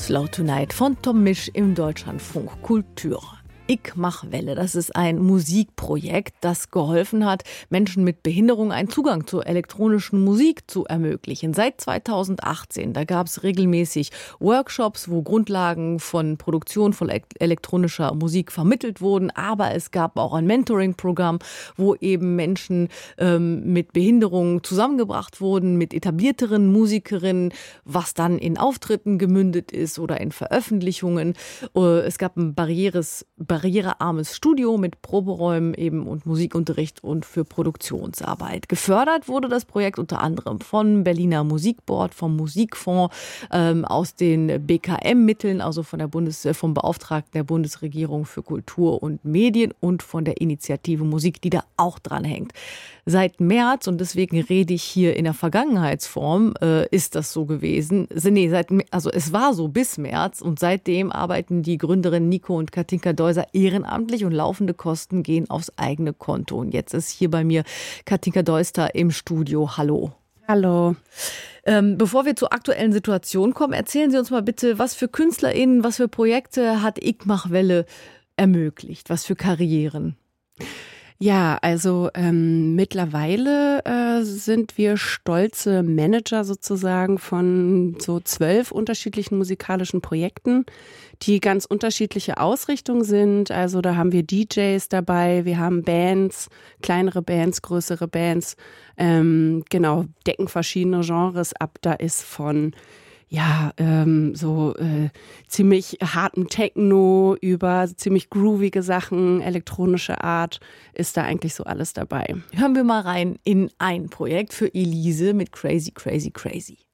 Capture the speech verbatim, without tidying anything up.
Slow Tonight von Tom Misch im Deutschlandfunk Kultur. Ich mach Welle, das ist ein Musikprojekt, das geholfen hat, Menschen mit Behinderung einen Zugang zur elektronischen Musik zu ermöglichen. Seit zweitausendachtzehn, da gab es regelmäßig Workshops, wo Grundlagen von Produktion von elektronischer Musik vermittelt wurden, aber es gab auch ein Mentoring-Programm, wo eben Menschen ähm, mit Behinderung zusammengebracht wurden, mit etablierteren Musikerinnen, was dann in Auftritten gemündet ist oder in Veröffentlichungen. Es gab ein barrieres barrierearmes Studio mit Proberäumen eben und Musikunterricht und für Produktionsarbeit. Gefördert wurde das Projekt unter anderem von Berliner Musikboard, vom Musikfonds, ähm, aus den B K M-Mitteln, also von der Bundes, vom Beauftragten der Bundesregierung für Kultur und Medien und von der Initiative Musik, die da auch dran hängt. Seit März, und deswegen rede ich hier in der Vergangenheitsform, äh, ist das so gewesen. Nee, seit, also es war so bis März und seitdem arbeiten die Gründerinnen Nico und Katinka Deuser ehrenamtlich und laufende Kosten gehen aufs eigene Konto. Und jetzt ist hier bei mir Katinka Deuster im Studio. Hallo. Hallo. Ähm, bevor wir zur aktuellen Situation kommen, erzählen Sie uns mal bitte, was für KünstlerInnen, was für Projekte hat Ich mach Welle ermöglicht? Was für Karrieren? Ja, also ähm, mittlerweile äh, sind wir stolze Manager sozusagen von so zwölf unterschiedlichen musikalischen Projekten, die ganz unterschiedliche Ausrichtungen sind. Also da haben wir D Js dabei, wir haben Bands, kleinere Bands, größere Bands, ähm, genau, decken verschiedene Genres ab. Da ist von ja, ähm, so äh, ziemlich harten Techno über ziemlich groovige Sachen, elektronische Art, ist da eigentlich so alles dabei. Hören wir mal rein in ein Projekt für Elise mit Crazy, Crazy, Crazy.